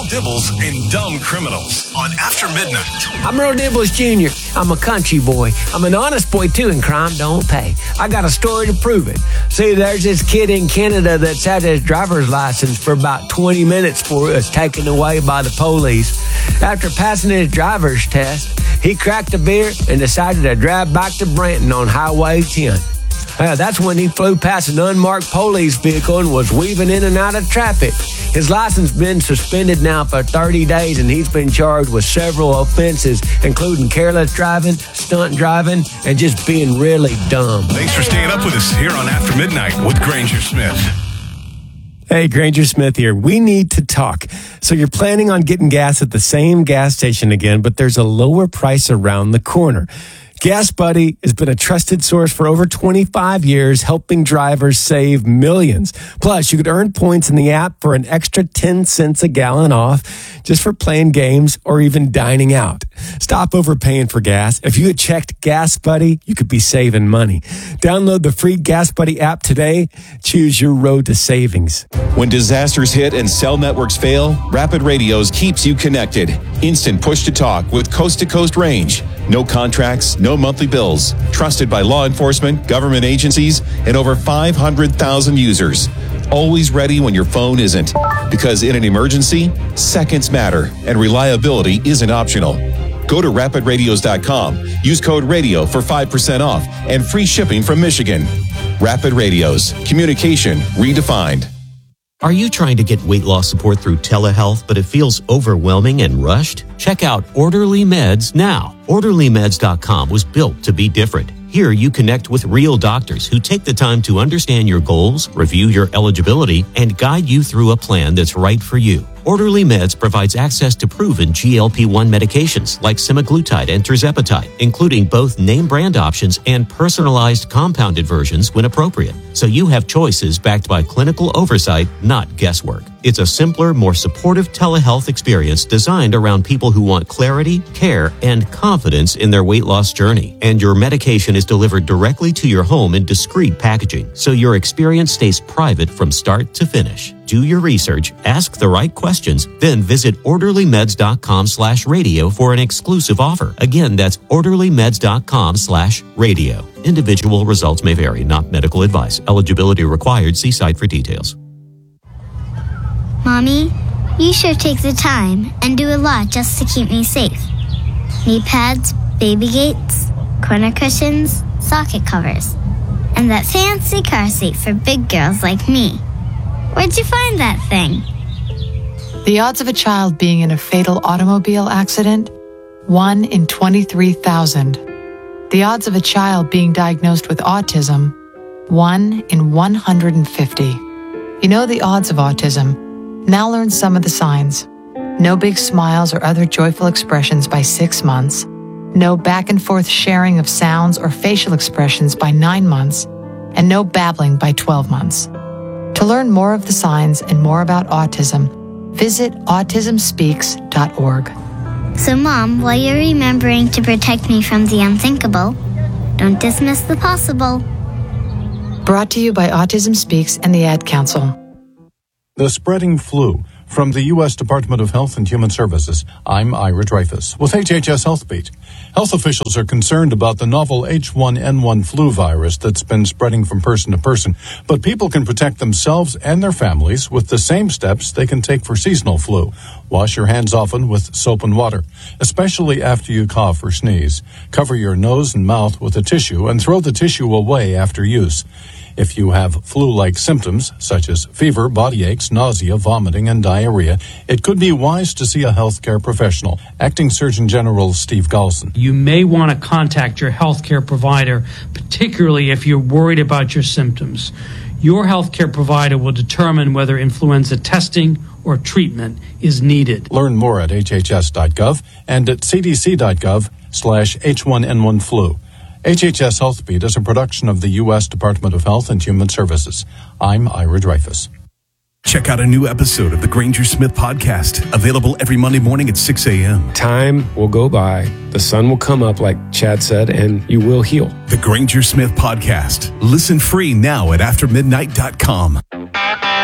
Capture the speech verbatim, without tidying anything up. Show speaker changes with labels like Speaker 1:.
Speaker 1: Dibbles and Dumb Criminals on After Midnight.
Speaker 2: I'm Earl Dibbles Junior I'm a country boy. I'm an honest boy, too, and crime don't pay. I got a story to prove it. See, there's this kid in Canada that's had his driver's license for about twenty minutes before it was taken away by the police. After passing his driver's test, he cracked a beer and decided to drive back to Brenton on Highway ten. Uh, that's when he flew past an unmarked police vehicle and was weaving in and out of traffic. His license has been suspended now for thirty days, and he's been charged with several offenses, including careless driving, stunt driving, and just being really dumb.
Speaker 1: Thanks for staying up with us here on After Midnight with Granger Smith.
Speaker 3: Hey, Granger Smith here. We need to talk. So you're planning on getting gas at the same gas station again, but there's a lower price around the corner. Gas Buddy has been a trusted source for over twenty-five years, helping drivers save millions. Plus, you could earn points in the app for an extra ten cents a gallon off just for playing games or even dining out. Stop overpaying for gas. If you had checked Gas Buddy, you could be saving money. Download the free Gas Buddy app today. Choose your road to savings.
Speaker 4: When disasters hit and cell networks fail, Rapid Radios keeps you connected. Instant push to talk with coast-to-coast range. No contracts, no monthly bills. Trusted by law enforcement, government agencies, and over five hundred thousand users. Always ready when your phone isn't. Because in an emergency, seconds matter, and reliability isn't optional. Go to rapid radios dot com. Use code RADIO for five percent off and free shipping from Michigan. Rapid Radios. Communication redefined.
Speaker 5: Are you trying to get weight loss support through telehealth, but it feels overwhelming and rushed? Check out Orderly Meds now. orderly meds dot com was built to be different. Here you connect with real doctors who take the time to understand your goals, review your eligibility, and guide you through a plan that's right for you. Orderly Meds provides access to proven G L P one medications like semaglutide and tirzepatide, including both name brand options and personalized compounded versions when appropriate. So you have choices backed by clinical oversight, not guesswork. It's a simpler, more supportive telehealth experience designed around people who want clarity, care, and confidence in their weight loss journey. And your medication is delivered directly to your home in discreet packaging, so your experience stays private from start to finish. Do your research, ask the right questions, then visit orderly meds dot com slash radio for an exclusive offer. Again, that's orderly meds dot com slash radio. Individual results may vary, not medical advice. Eligibility required. See site for details.
Speaker 6: Mommy, you sure take the time and do a lot just to keep me safe. Knee pads, baby gates, corner cushions, socket covers, and that fancy car seat for big girls like me. Where'd you find that thing?
Speaker 7: The odds of a child being in a fatal automobile accident? one in twenty-three thousand. The odds of a child being diagnosed with autism? one in one hundred fifty. You know the odds of autism. Now learn some of the signs. No big smiles or other joyful expressions by six months. No back and forth sharing of sounds or facial expressions by nine months. And no babbling by twelve months. To learn more of the signs and more about autism, visit autism speaks dot org.
Speaker 6: So, Mom, while you're remembering to protect me from the unthinkable, don't dismiss the possible.
Speaker 7: Brought to you by Autism Speaks and the Ad Council.
Speaker 8: The spreading flu. From the U S Department of Health and Human Services, I'm Ira Dreyfus with H H S Health Beat. Health officials are concerned about the novel H one N one flu virus that's been spreading from person to person, but people can protect themselves and their families with the same steps they can take for seasonal flu. Wash your hands often with soap and water, especially after you cough or sneeze. Cover your nose and mouth with a tissue and throw the tissue away after use. If you have flu-like symptoms, such as fever, body aches, nausea, vomiting, and diarrhea, it could be wise to see a healthcare professional. Acting Surgeon General Steve Galson.
Speaker 9: You may want to contact your healthcare provider, particularly if you're worried about your symptoms. Your healthcare provider will determine whether influenza testing or treatment is needed.
Speaker 8: Learn more at H H S dot gov and at C D C dot gov slash H one N one flu. H H S Health Beat is a production of the U S Department of Health and Human Services. I'm Ira Dreyfus.
Speaker 1: Check out a new episode of the Granger Smith Podcast, available every Monday morning at six a.m.
Speaker 3: Time will go by, the sun will come up, like Chad said, and you will heal.
Speaker 1: The Granger Smith Podcast. Listen free now at after midnight dot com.